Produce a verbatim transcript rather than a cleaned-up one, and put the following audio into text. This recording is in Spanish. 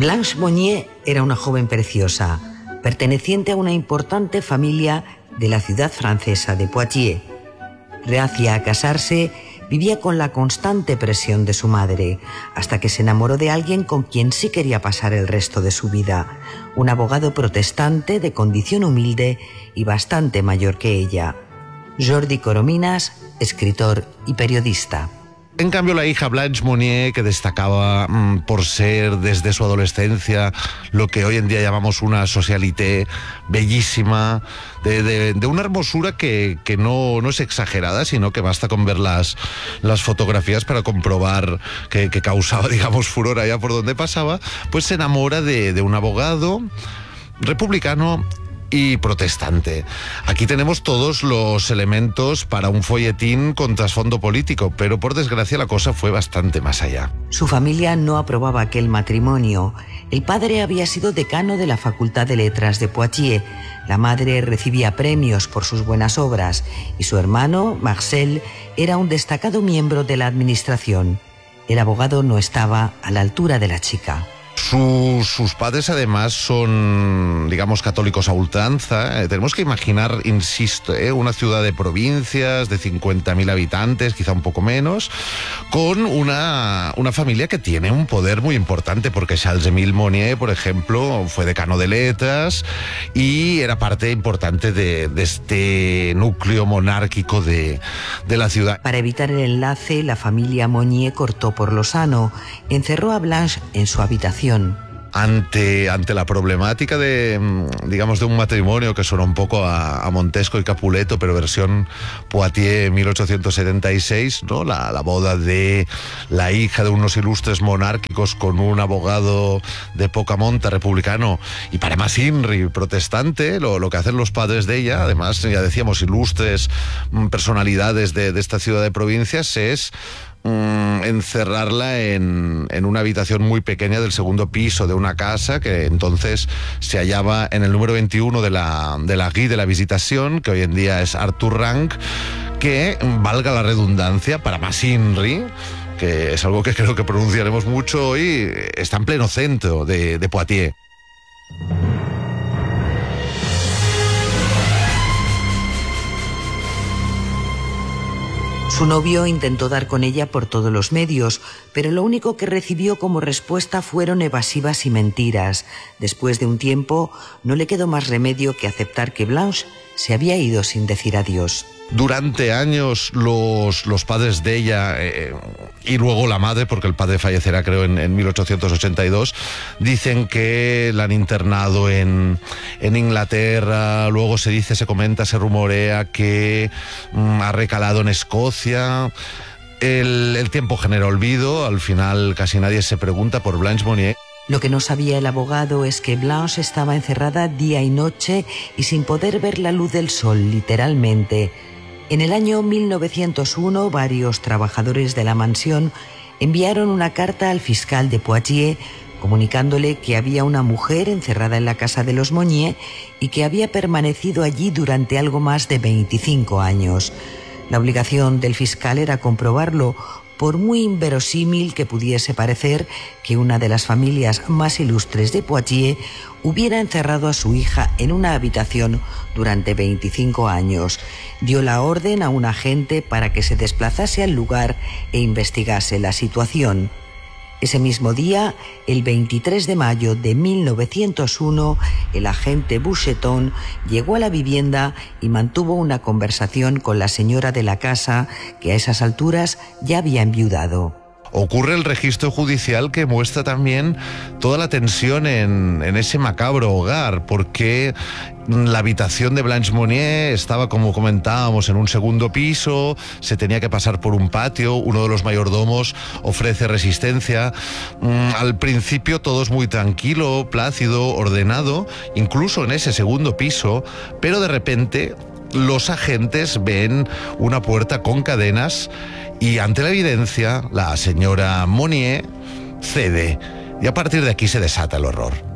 Blanche Monnier era una joven preciosa, perteneciente a una importante familia de la ciudad francesa de Poitiers. Reacia a casarse, vivía con la constante presión de su madre, hasta que se enamoró de alguien con quien sí quería pasar el resto de su vida, un abogado protestante de condición humilde y bastante mayor que ella, Jordi Corominas, escritor y periodista. En cambio, la hija Blanche Monnier, que destacaba mmm, por ser desde su adolescencia lo que hoy en día llamamos una socialité bellísima, de, de, de una hermosura que, que no, no es exagerada, sino que basta con ver las, las fotografías para comprobar que, que causaba, digamos, furor allá por donde pasaba, pues se enamora de, de un abogado republicano y protestante. Aquí tenemos todos los elementos para un folletín con trasfondo político, pero por desgracia la cosa fue bastante más allá. Su familia no aprobaba aquel matrimonio. El padre había sido decano de la Facultad de Letras de Poitiers, la madre recibía premios por sus buenas obras y su hermano, Marcel, era un destacado miembro de la administración. El abogado no estaba a la altura de la chica. Sus, sus padres además son, digamos, católicos a ultranza. Eh, tenemos que imaginar, insisto, eh, una ciudad de provincias de cincuenta mil habitantes, quizá un poco menos, con una, una familia que tiene un poder muy importante, porque Charles-Émile Monnier, por ejemplo, fue decano de letras y era parte importante de, de este núcleo monárquico de, de la ciudad. Para evitar el enlace, la familia Monnier cortó por lo sano, encerró a Blanche en su habitación. Ante, ante la problemática de, digamos, de un matrimonio que suena un poco a, a Montesco y Capuleto, pero versión Poitiers mil ochocientos setenta y seis, ¿no? La, la boda de la hija de unos ilustres monárquicos con un abogado de poca monta republicano y para más INRI protestante, lo, lo que hacen los padres de ella, además ya decíamos ilustres personalidades de, de esta ciudad de provincias, es Mm, encerrarla en, en una habitación muy pequeña del segundo piso de una casa que entonces se hallaba en el número veintiuno de la, de la Guía de la Visitación, que hoy en día es Arthur Rank, que, valga la redundancia, para más INRI, que es algo que creo que pronunciaremos mucho hoy, está en pleno centro de, de Poitiers. Su novio intentó dar con ella por todos los medios, pero lo único que recibió como respuesta fueron evasivas y mentiras. Después de un tiempo, no le quedó más remedio que aceptar que Blanche se había ido sin decir adiós. Durante años los, los padres de ella eh, y luego la madre, porque el padre fallecerá creo en, en mil ochocientos ochenta y dos, dicen que la han internado en, en Inglaterra, luego se dice, se comenta, se rumorea que mm, ha recalado en Escocia. El, el tiempo genera olvido, al final casi nadie se pregunta por Blanche Monnier. Lo que no sabía el abogado es que Blanche estaba encerrada día y noche y sin poder ver la luz del sol, literalmente. En el año mil novecientos uno, varios trabajadores de la mansión enviaron una carta al fiscal de Poitiers comunicándole que había una mujer encerrada en la casa de los Monnier y que había permanecido allí durante algo más de veinticinco años. La obligación del fiscal era comprobarlo, por muy inverosímil que pudiese parecer que una de las familias más ilustres de Poitiers hubiera encerrado a su hija en una habitación durante veinticinco años. Dio la orden a un agente para que se desplazase al lugar e investigase la situación. Ese mismo día, el veintitrés de mayo de mil novecientos uno, el agente Boucheton llegó a la vivienda y mantuvo una conversación con la señora de la casa, que a esas alturas ya había enviudado. Ocurre el registro judicial que muestra también toda la tensión en, en ese macabro hogar, porque la habitación de Blanche Monnier estaba, como comentábamos, en un segundo piso, se tenía que pasar por un patio, uno de los mayordomos ofrece resistencia. Al principio todo es muy tranquilo, plácido, ordenado, incluso en ese segundo piso, pero de repente los agentes ven una puerta con cadenas y ante la evidencia la señora Monnier cede y a partir de aquí se desata el horror.